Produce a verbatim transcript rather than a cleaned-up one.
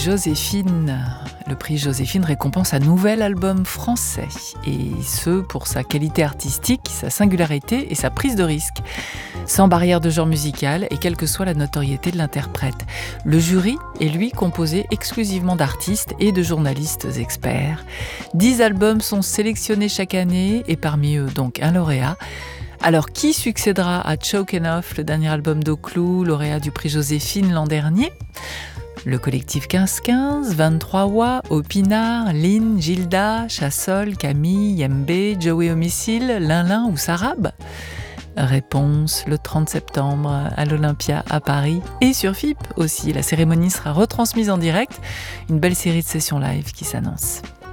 Joséphine. Le prix Joséphine récompense un nouvel album français, et ce pour sa qualité artistique, sa singularité et sa prise de risque. Sans barrière de genre musical et quelle que soit la notoriété de l'interprète. Le jury est lui composé exclusivement d'artistes et de journalistes experts. Dix albums sont sélectionnés chaque année et parmi eux donc un lauréat. Alors, qui succédera à Chokin' Off, le dernier album d'Oclou, lauréat du prix Joséphine l'an dernier ? Le collectif quinze quinze, vingt-trois Wa, Opinard, Lynn, Gilda, Chassol, Camille, Yembe, Joey Homicile, Linlin ou Sarab ? Réponse le trente septembre à l'Olympia à Paris et sur F I P aussi. La cérémonie sera retransmise en direct. Une belle série de sessions live qui s'annonce.